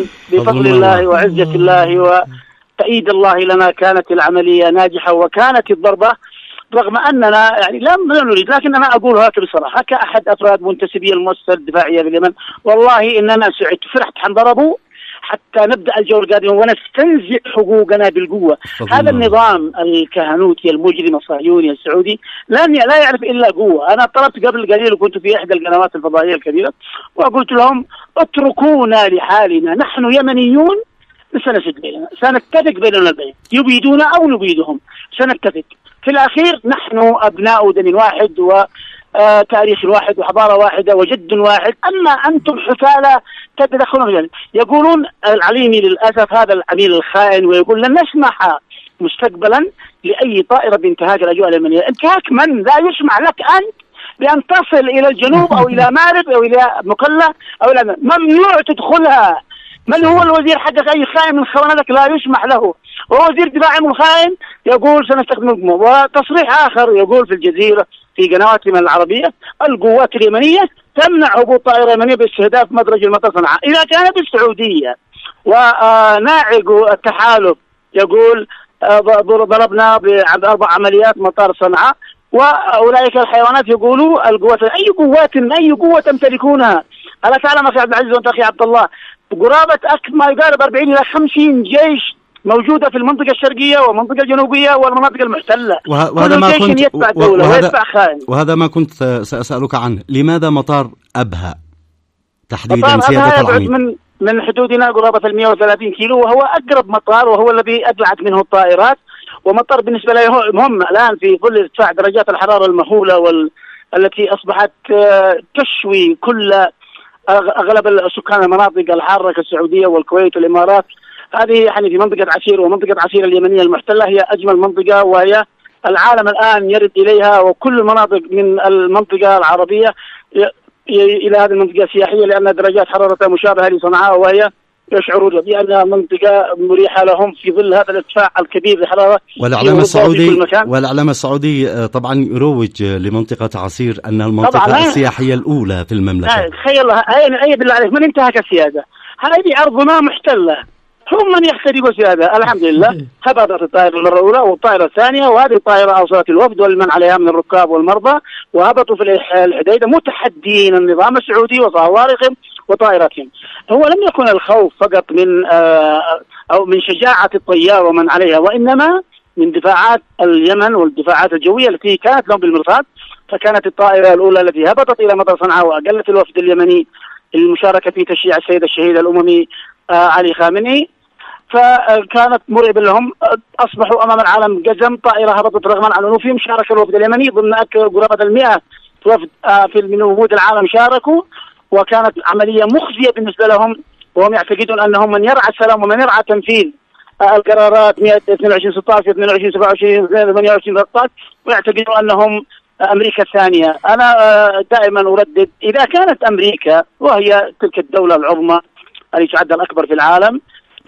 ولكن بفضل الله وعزة الله وتأييد الله لنا كانت العملية ناجحة، وكانت الضربة رغم أننا يعني لم نريد، لكن أنا أقول هكذا بصراحة كأحد أفراد منتسبي المؤسسة الدفاعية باليمن، والله إننا سعدت فرحت حنضربوا حتى نبدأ الجولة القادمة ونستنزع حقوقنا بالقوة. هذا النظام الكهنوتي المجرم الصهيوني السعودي لا يعرف إلا قوة. أنا طلبت قبل قليل وكنت في إحدى القنوات الفضائية الكبيرة وقلت لهم اتركونا لحالنا، نحن يمنيون سنسد بيننا، سنتفق بيننا البين، يبيدون أو نبيدهم سنتفق. في الأخير نحن أبناء دم واحد وتاريخ واحد وحضارة واحدة وجد واحد. أما أنتم حفالة تدخلون في ذلك. يقولون العليمي للأسف هذا العميل الخائن ويقول لن نسمح مستقبلا لأي طائرة بانتهاك الأجواء اليمنية. انتهاك من؟ لا يسمح لك أنت بأن تصل إلى الجنوب أو إلى مارب أو إلى مقلة أو إلى ممنوع تدخلها. من هو الوزير حقك؟ أي خائن من خوانتك لا يسمح له. ووزير دفاعهم الخائن يقول سنستخدمكم. وتصريح آخر يقول في الجزيرة في قنواتهم العربية القوات اليمنية تمنع هبوط طائرة يمنية باستهداف مدرج المطار صنعاء. إذا كانت السعودية وناعق التحالف يقول ضربنا ب4 عمليات مطار صنعاء، وأولئك الحيوانات يقولوا القوات أي قوة تمتلكونها؟ ألا تعلم أخي عبد العزيز وأنت أخي عبد الله قرابة ما يقارب 40 إلى 50 جيش موجودة في المنطقة الشرقية والمنطقة الجنوبية والمناطق المحتلة. وهذا ما كنت سأسألك عنه. لماذا مطار أبها تحديدا سيادة العميد؟ من حدودنا قرابة 130 كيلو، وهو أقرب مطار وهو الذي أقلعت منه الطائرات، ومطار بالنسبة له مهم الآن في ظل ارتفاع درجات الحرارة المهولة التي أصبحت تشوي كل أغلب سكان المناطق الحارة كالسعودية والكويت والإمارات. هذه يعني في منطقة عسير، ومنطقة عسير اليمنية المحتلة هي أجمل منطقة، وهي العالم الآن يرد إليها، وكل المناطق من المنطقة العربية إلى هذه المنطقة السياحية لأن درجات حرارتها مشابهة لصنعاء، وهي يشعرون بأنها منطقة مريحة لهم في ظل هذا الارتفاع الكبير للحرارة. والإعلام السعودي طبعا يروج لمنطقة عسير أنها المنطقة السياحية الأولى في المملكة. تخيل أي بالله عليك من انتهك السيادة؟ هذه أرضنا محتلة، هم من يخترقوا السيادة. الحمد لله هبطت الطائرة المرة الأولى والطائرة الثانية، وهذه الطائرة أوصلت الوفد والمن عليها من الركاب والمرضى، وهبطوا في الحديدة متحدين النظام السعودي وصواريخهم وطائرتهم. هو لم يكن الخوف فقط من شجاعة الطيار ومن عليها، وإنما من دفاعات اليمن والدفاعات الجوية التي كانت لهم بالمرصاد. فكانت الطائرة الأولى التي هبطت إلى مطار صنعاء وأقلت الوفد اليمني للمشاركة في تشييع السيد الشهيد الأممي علي خامنئي، فكانت مرعبة لهم. أصبحوا أمام العالم جزم. طائرة هبطت رغما عن أنوفهم. شارك الوفد اليمني ضمن قرابة 100 وفد من وفود العالم شاركوا، وكانت عملية مخزية بالنسبة لهم، وهم يعتقدون أنهم من يرعى السلام ومن يرعى تنفيذ القرارات 122/16 22/27 28/13، ويعتقدون أنهم أمريكا الثانية. أنا دائما أردد إذا كانت أمريكا وهي تلك الدولة العظمى التي تعد الأكبر في العالم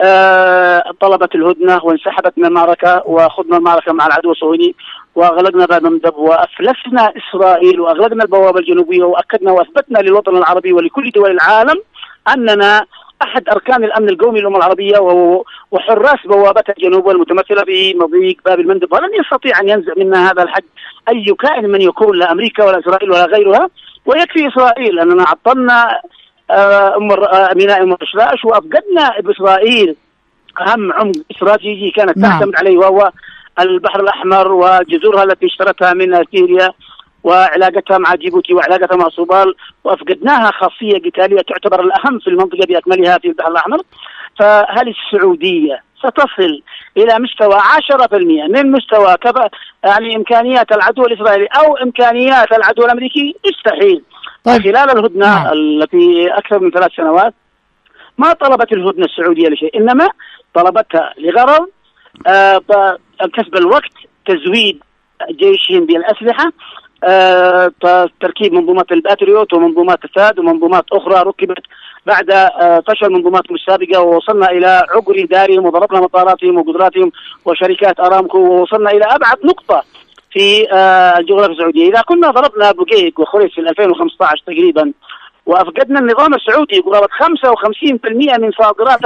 طلبت الهدنة وانسحبت من المعركة وخضنا المعركة مع العدو الصهيوني وأغلقنا باب المندب وأفلسنا إسرائيل وأغلقنا البوابة الجنوبية وأكدنا وأثبتنا للوطن العربي ولكل دول العالم أننا أحد أركان الأمن القومي للأمة العربية وحراس بوابة الجنوب والمتمثلة في مضيق باب المندب، ولن يستطيع أن ينزع منا هذا الحق أي كائن من يكون، لا أمريكا ولا إسرائيل ولا غيرها. ويكفي إسرائيل أننا عطلنا ميناء مرشلاش وأفقدنا بإسرائيل أهم عمق استراتيجي كانت تعتمد عليه، وهو البحر الأحمر وجزرها التي اشترتها من سوريا وعلاقتها مع جيبوتي وعلاقتها مع صومال، وأفقدناها خاصية قتالية تعتبر الأهم في المنطقة بأكملها في البحر الأحمر. فهل السعودية ستصل إلى مستوى 10% من مستوى يعني إمكانيات العدو الإسرائيلي أو إمكانيات العدو الأمريكي؟ استحيل. طيب. خلال الهدنة التي أكثر من 3 سنوات ما طلبت الهدنة السعودية لشيء، إنما طلبتها لغرض كسب الوقت، تزويد جيشهم بالأسلحة، تركيب منظومات الباتريوت ومنظومات الثاد ومنظومات أخرى ركبت بعد فشل منظوماتهم السابقة، ووصلنا إلى عقر دارهم وضربنا مطاراتهم وقدراتهم وشركات أرامكو، ووصلنا إلى أبعد نقطة في الجغرافيا السعودية. إذا كنا ضربنا بوقيق وخريج في 2015 تقريبا وأفقدنا النظام السعودي قرابة 55% من صادرات